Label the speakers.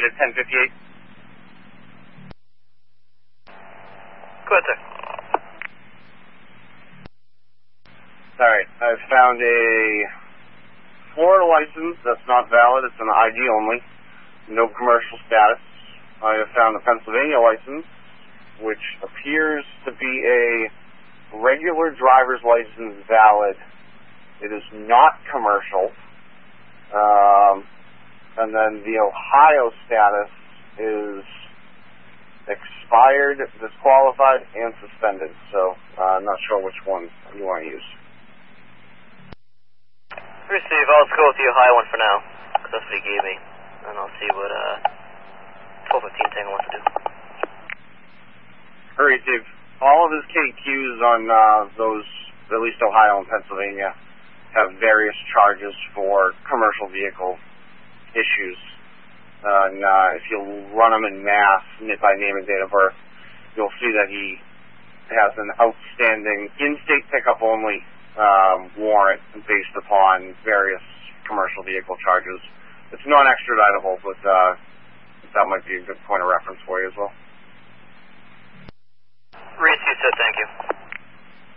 Speaker 1: United 1058.
Speaker 2: Go ahead, sir.
Speaker 1: Alright, I've found a Florida license that's not valid. It's an ID only. No commercial status. I have found a Pennsylvania license, which appears to be a regular driver's license valid. It is not commercial. And then the Ohio status is expired, disqualified, and suspended. So I'm not sure which one you want to use.
Speaker 2: Receive. I'll just go with the Ohio one for now, because that's what he gave me. And I'll see what 1215 Tango wants to do.
Speaker 1: Receive. All of his KQs on those, at least Ohio and Pennsylvania, have various charges for commercial vehicle issues. And if you run them in mass by name and date of birth, you'll see that he has an outstanding in-state pickup only warrant based upon various commercial vehicle charges. It's non-extraditable, but that might be a good point of reference for you as well.
Speaker 2: Reese, you said thank you.